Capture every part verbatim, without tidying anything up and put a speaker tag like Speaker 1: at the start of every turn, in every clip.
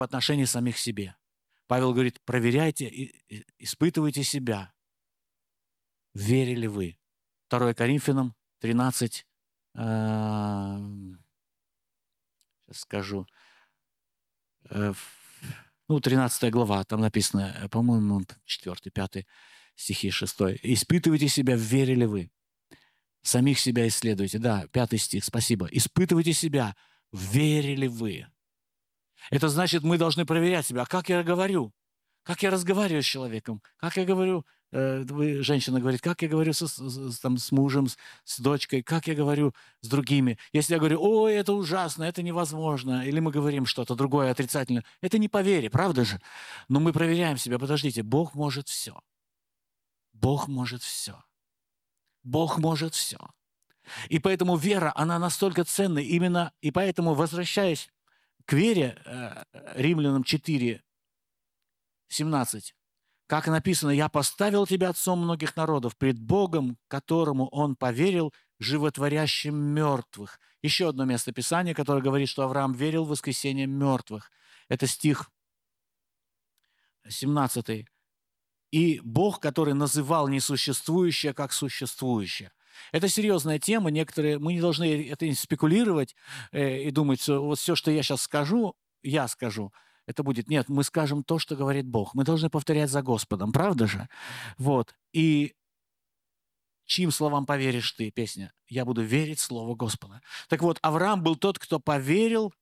Speaker 1: в отношении самих себе. Павел говорит, проверяйте, и- испытывайте себя. Верили вы? второе Коринфянам тринадцать, э, сейчас скажу, э, ну, тринадцатая глава, там написано, э, по-моему, четвёртый, пятый стихи, шестой. Испытывайте себя, верили вы? Самих себя исследуйте. Да, пятый стих, спасибо. Испытывайте себя, верили вы? Это значит, мы должны проверять себя. А как я говорю? Как я разговариваю с человеком? Как я говорю, э, вы, женщина говорит, как я говорю со, с, с- там, с мужем, с, с дочкой, как я говорю с другими? Если я говорю, ой, это ужасно, это невозможно, или мы говорим что-то другое отрицательное, это не по вере, правда же? Но мы проверяем себя, подождите, Бог может все. Бог может все. Бог может все. И поэтому вера, она настолько ценна, именно, и поэтому, возвращаясь к вере, э, Римлянам четыре, семнадцать, как написано, «Я поставил тебя отцом многих народов пред Богом, которому он поверил, животворящим мертвых». Еще одно место Писания, которое говорит, что Авраам верил в воскресение мертвых. Это стих семнадцатый. «И Бог, который называл несуществующее как существующее». Это серьезная тема. Некоторые, мы не должны это спекулировать э, и думать, что вот все, что я сейчас скажу, я скажу. Это будет, нет, мы скажем то, что говорит Бог. Мы должны повторять за Господом, правда же? Вот. И чьим словам поверишь ты, песня? Я буду верить в слово Господа. Так вот, Авраам был тот, кто поверил,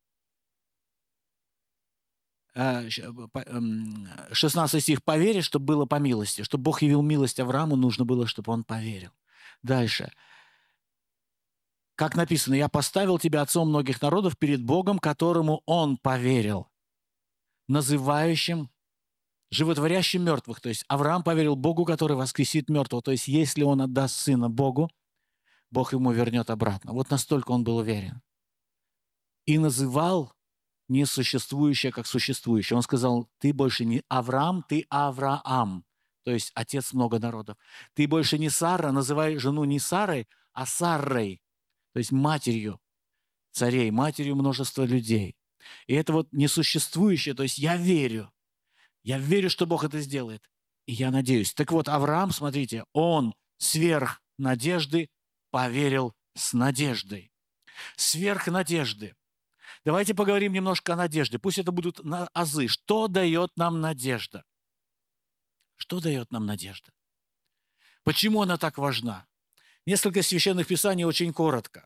Speaker 1: э, щ- по- эм, шестнадцатый стих, поверить, чтобы было по милости. Чтобы Бог явил милость Аврааму, нужно было, чтобы он поверил. Дальше. Как написано, «Я поставил тебя отцом многих народов перед Богом, которому он поверил, называющим животворящим мертвых». То есть Авраам поверил Богу, который воскресит мертвого. То есть если он отдаст сына Богу, Бог ему вернет обратно. Вот настолько он был уверен. И называл несуществующее как существующее. Он сказал, ты больше не Авраам, ты Авраам. То есть отец много народов. Ты больше не Сара, называй жену не Сарой, а Саррой. То есть матерью царей, матерью множества людей. И это вот несуществующее. То есть я верю. Я верю, что Бог это сделает. И я надеюсь. Так вот, Авраам, смотрите, он сверх надежды поверил с надеждой. Сверх надежды. Давайте поговорим немножко о надежде. Пусть это будут на- азы. Что дает нам надежда? Что дает нам надежда? Почему она так важна? Несколько священных писаний очень коротко.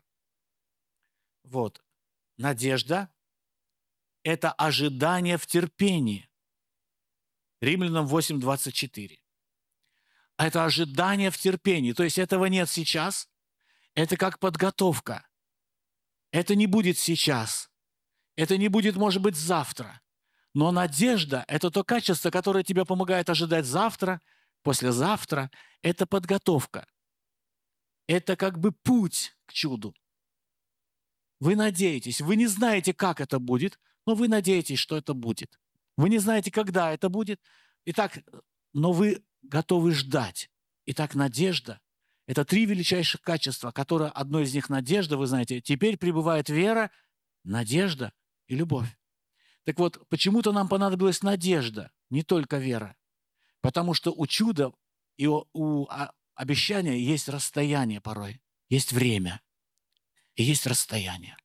Speaker 1: Вот. Надежда – это ожидание в терпении. Римлянам восемь, двадцать четыре. А это ожидание в терпении. То есть этого нет сейчас. Это как подготовка. Это не будет сейчас. Это не будет, может быть, завтра. Но надежда – это то качество, которое тебе помогает ожидать завтра, послезавтра. Это подготовка. Это как бы путь к чуду. Вы надеетесь. Вы не знаете, как это будет, но вы надеетесь, что это будет. Вы не знаете, когда это будет. Итак, но вы готовы ждать. Итак, надежда – это три величайших качества, которые одно из них надежда, вы знаете. Теперь пребывает вера, надежда и любовь. Так вот, почему-то нам понадобилась надежда, не только вера. Потому что у чуда и у, у а, обещания есть расстояние порой, есть время и есть расстояние.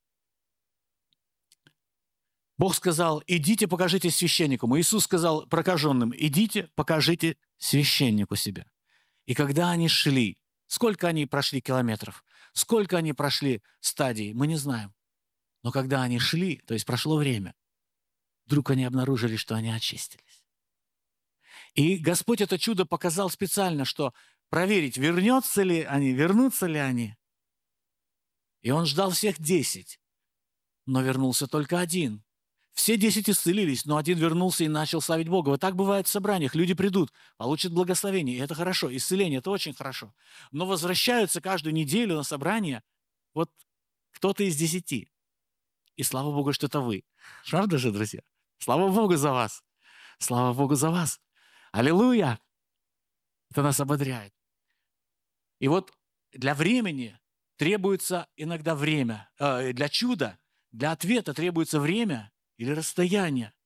Speaker 1: Бог сказал, идите, покажите священнику. Иисус сказал прокаженным, идите, покажите священнику себя. И когда они шли, сколько они прошли километров, сколько они прошли стадий, мы не знаем. Но когда они шли, то есть прошло время, вдруг они обнаружили, что они очистились. И Господь это чудо показал специально, что проверить, вернется ли они, вернутся ли они. И он ждал всех десять, но вернулся только один. Все десять исцелились, но один вернулся и начал славить Бога. Вот так бывает в собраниях. Люди придут, получат благословение, и это хорошо. Исцеление – это очень хорошо. Но возвращаются каждую неделю на собрание вот кто-то из десяти. И слава Богу, что это вы. Правда же, друзья? Слава Богу за вас. Слава Богу за вас. Аллилуйя! Это нас ободряет. И вот для времени требуется иногда время. Э, для чуда, для ответа требуется время или расстояние.